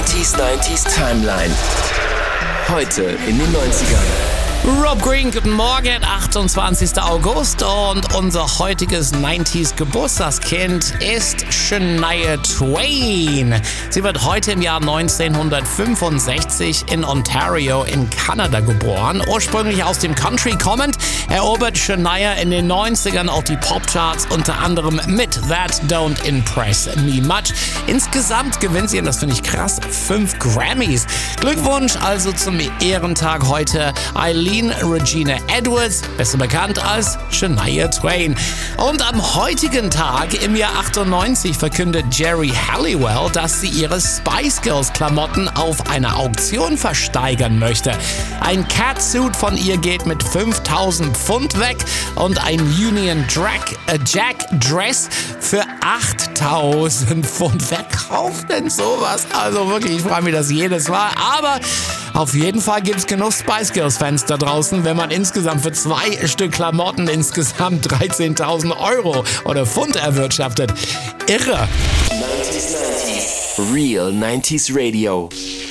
90s Timeline. Heute in den 90ern. Rob Green, guten Morgen, 28. August und unser heutiges 90s Geburtstagskind ist Shania Twain. Sie wird heute im Jahr 1965 in Ontario in Kanada geboren. Ursprünglich aus dem Country kommend, erobert Shania in den 90ern auch die Popcharts, unter anderem mit That Don't Impress Me Much. Insgesamt gewinnt sie, und das finde ich krass, 5 Grammys. Glückwunsch also zum Ehrentag heute, Eileen Regina Edwards, besser bekannt als Shania Twain. Und am heutigen Tag im Jahr 98 verkündet Geri Halliwell, dass sie ihre Spice Girls Klamotten auf einer Auktion versteigern möchte. Ein Catsuit von ihr geht mit 5.000 Pfund weg und ein Union Jack Dress für 8.000 Pfund. Wer kauft denn sowas? Also wirklich, ich frage mich das jedes Mal. Aber auf jeden Fall gibt es genug Spice Girls Fans da draußen, wenn man insgesamt für 2 Stück Klamotten insgesamt 13.000 Euro oder Pfund erwirtschaftet. Irre. 90s. Real 90s Radio.